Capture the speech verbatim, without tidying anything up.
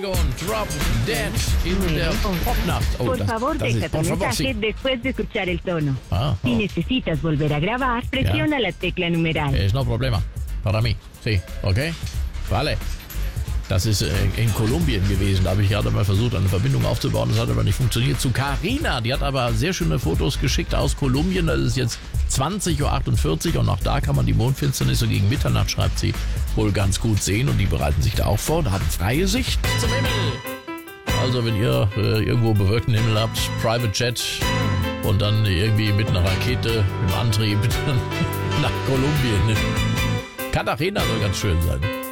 Und Drop Dead in der Popnacht. Oh, Por das, favor, das deja ist, tu por favor, mensaje sí. después de escuchar el tono. Ah, Si oh. necesitas volver a grabar, presiona la tecla numeral. Es no problema. Para mí. Sí, okay. Vale. Das ist äh, in Kolumbien gewesen. Da habe ich gerade mal versucht, eine Verbindung aufzubauen. Das hat aber nicht funktioniert. Zu Carina. Die hat aber sehr schöne Fotos geschickt aus Kolumbien. Das ist jetzt zwanzig Uhr achtundvierzig und auch da kann man die Mondfinsternis so gegen Mitternacht, schreibt sie, wohl ganz gut sehen. Und die bereiten sich da auch vor und haben freie Sicht zum Himmel. Also wenn ihr äh, irgendwo bewölkten Himmel habt, Private Jet und dann irgendwie mit einer Rakete im Antrieb nach Kolumbien. Cartagena soll ganz schön sein.